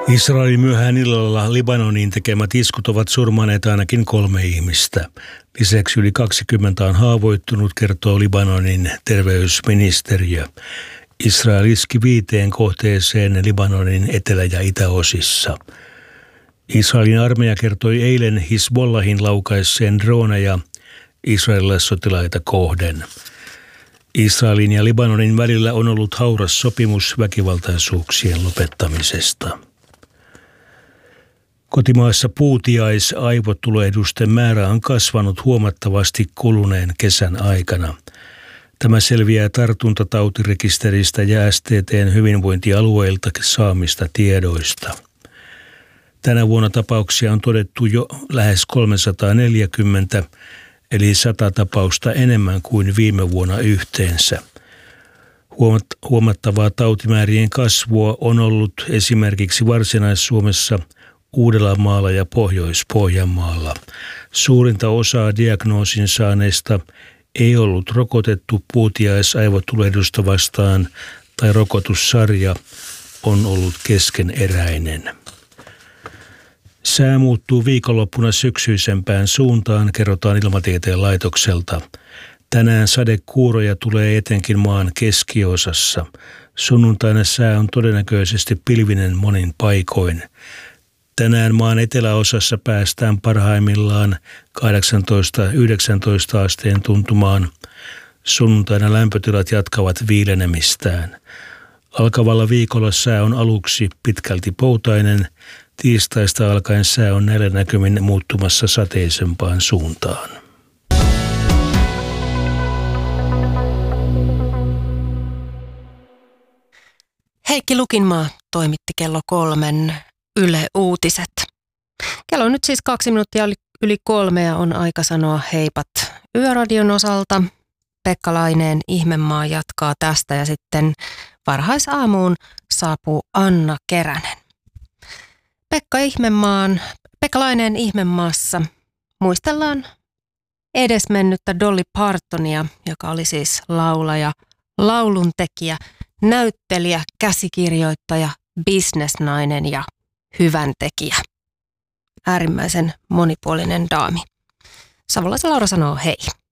Israelin myöhään illalla Libanoniin tekemät iskut ovat surmanneet ainakin 3 ihmistä. Lisäksi yli 20 on haavoittunut, kertoo Libanonin terveysministeriö. Israel iski 5 kohteeseen Libanonin etelä- ja itäosissa. Israelin armeija kertoi eilen Hizbollahin laukaisseen droneja israelilaissotilaita kohden. Israelin ja Libanonin välillä on ollut hauras sopimus väkivaltaisuuksien lopettamisesta. Kotimaassa puutiais-aivotulehdusten määrä on kasvanut huomattavasti kuluneen kesän aikana. Tämä selviää tartuntatautirekisteristä ja STT:n hyvinvointialueilta saamista tiedoista. Tänä vuonna tapauksia on todettu jo lähes 340, eli 100 tapausta enemmän kuin viime vuonna yhteensä. Huomattavaa tautimäärien kasvua on ollut esimerkiksi Varsinais-Suomessa, Uudellamaalla ja Pohjois-Pohjanmaalla. Suurinta osaa diagnoosin saaneista ei ollut rokotettu puutiais-aivotulehdusta vastaan tai rokotussarja on ollut keskeneräinen. Sää muuttuu viikonloppuna syksyisempään suuntaan, kerrotaan Ilmatieteen laitokselta. Tänään sadekuuroja tulee etenkin maan keskiosassa. Sunnuntaina sää on todennäköisesti pilvinen monin paikoin. Tänään maan eteläosassa päästään parhaimmillaan 18-19 asteen tuntumaan. Sunnuntaina lämpötilat jatkavat viilenemistään. Alkavalla viikolla sää on aluksi pitkälti poutainen. Tiistaista alkaen sää on näillä näkymin muuttumassa sateisempaan suuntaan. Heikki Lukinmaa toimitti kello 3 Yle Uutiset. Kello on nyt siis 2 minuuttia yli 3 ja on aika sanoa heipat Yöradion osalta. Pekka Laineen Ihmemaa jatkaa tästä ja sitten varhaisaamuun saapuu Anna Keränen. Pekka Laineen Ihmemaassa muistellaan edesmennyttä Dolly Partonia, joka oli siis laulaja, lauluntekijä, näyttelijä, käsikirjoittaja, bisnesnainen ja hyväntekijä. Äärimmäisen monipuolinen daami. Savolaisen Laura sanoo hei.